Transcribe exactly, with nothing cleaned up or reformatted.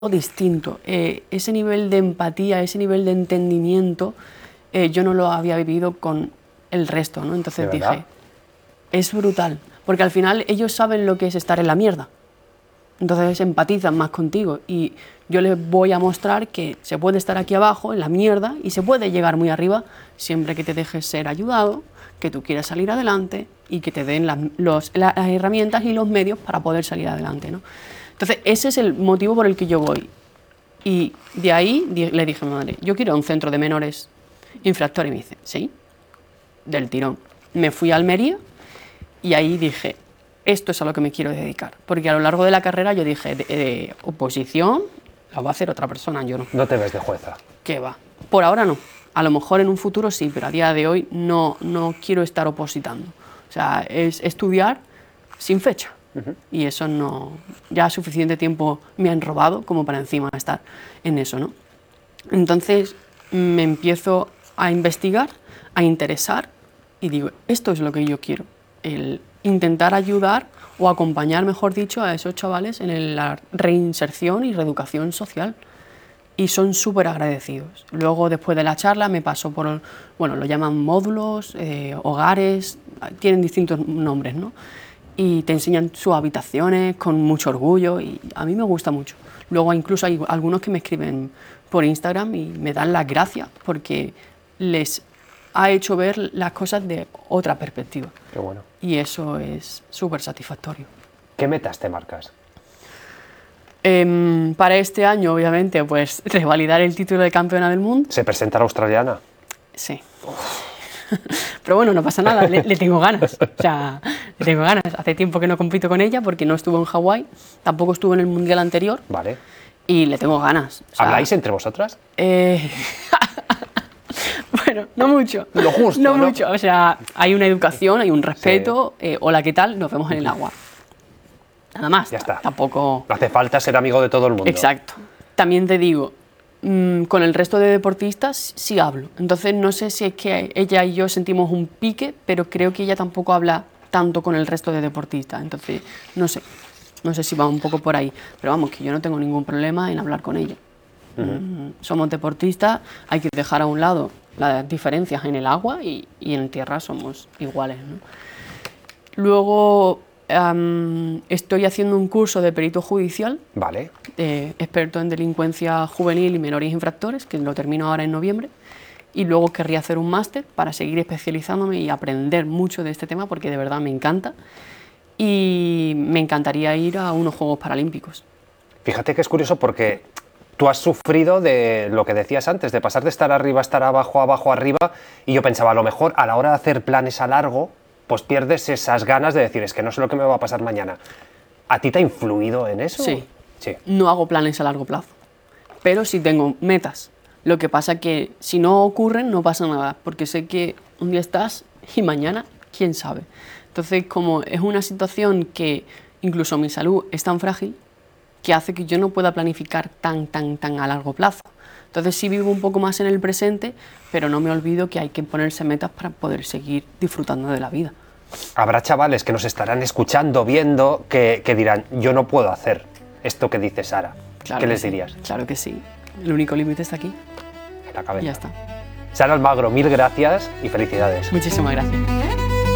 distinto. Eh, ese nivel de empatía, ese nivel de entendimiento, eh, yo no lo había vivido con el resto, ¿no? Entonces dije, es brutal, porque al final ellos saben lo que es estar en la mierda. Entonces empatizan más contigo y yo les voy a mostrar que se puede estar aquí abajo, en la mierda, y se puede llegar muy arriba siempre que te dejes ser ayudado, que tú quieras salir adelante y que te den las, los, las herramientas y los medios para poder salir adelante, ¿no? Entonces ese es el motivo por el que yo voy. Y de ahí le dije a mi madre, yo quiero un centro de menores infractores. Y me dice, sí, del tirón. Me fui a Almería y ahí dije, esto es a lo que me quiero dedicar. Porque a lo largo de la carrera yo dije, de, de oposición la va a hacer otra persona, yo no. ¿No te ves de jueza? ¿Qué va? Por ahora no. A lo mejor en un futuro sí, pero a día de hoy no, no quiero estar opositando. O sea, es estudiar sin fecha. Uh-huh. Y eso no... Ya suficiente tiempo me han robado como para encima estar en eso, ¿no? Entonces me empiezo a investigar, a interesar y digo, esto es lo que yo quiero. El intentar ayudar o acompañar, mejor dicho, a esos chavales en la reinserción y reeducación social. Y son súper agradecidos. Luego, después de la charla, me paso por, bueno, lo llaman módulos, eh, hogares, tienen distintos nombres, ¿no? Y te enseñan sus habitaciones con mucho orgullo y a mí me gusta mucho. Luego incluso hay algunos que me escriben por Instagram y me dan las gracias porque les ha hecho ver las cosas de otra perspectiva. Qué bueno. Y eso es súper satisfactorio. ¿Qué metas te marcas? Eh, para este año, obviamente, pues revalidar el título de campeona del mundo. ¿Se presenta la australiana? Sí. Pero bueno, no pasa nada, le, le tengo ganas. O sea, le tengo ganas. Hace tiempo que no compito con ella porque no estuvo en Hawái, tampoco estuvo en el mundial anterior. Vale. Y le tengo ganas. O sea, ¿habláis entre vosotras? Eh... Bueno, no mucho. Lo justo, no, ¿no? mucho. O sea, hay una educación, hay un respeto. Sí. Eh, hola, ¿qué tal? Nos vemos en el agua. Nada más. Ya está. Tampoco... No hace falta ser amigo de todo el mundo. Exacto. También te digo, mmm, con el resto de deportistas sí hablo. Entonces no sé si es que ella y yo sentimos un pique, pero creo que ella tampoco habla tanto con el resto de deportistas. Entonces, no sé. No sé si va un poco por ahí. Pero vamos, que yo no tengo ningún problema en hablar con ella. Uh-huh. Mm, somos deportistas, hay que dejar a un lado las diferencias en el agua y, y en tierra somos iguales, ¿no? Luego... Um, estoy haciendo un curso de perito judicial, vale. eh, experto en delincuencia juvenil y menores infractores, que lo termino ahora en noviembre, y luego querría hacer un máster para seguir especializándome y aprender mucho de este tema porque de verdad me encanta y me encantaría ir a unos Juegos Paralímpicos. Fíjate que es curioso porque tú has sufrido de lo que decías antes, de pasar de estar arriba a estar abajo, abajo, arriba, y yo pensaba, a lo mejor a la hora de hacer planes a largo, pues pierdes esas ganas de decir, es que no sé lo que me va a pasar mañana. ¿A ti te ha influido en eso? Sí. Sí. No hago planes a largo plazo, pero sí tengo metas. Lo que pasa es que si no ocurren, no pasa nada, porque sé que un día estás y mañana, quién sabe. Entonces, como es una situación que incluso mi salud es tan frágil, que hace que yo no pueda planificar tan, tan, tan a largo plazo. Entonces sí vivo un poco más en el presente, pero no me olvido que hay que ponerse metas para poder seguir disfrutando de la vida. Habrá chavales que nos estarán escuchando, viendo, que, que dirán, yo no puedo hacer esto que dice Sara. Claro ¿Qué les sí, dirías? Claro que sí. El único límite está aquí. En la cabeza. Y ya está. Sara Almagro, mil gracias y felicidades. Muchísimas gracias.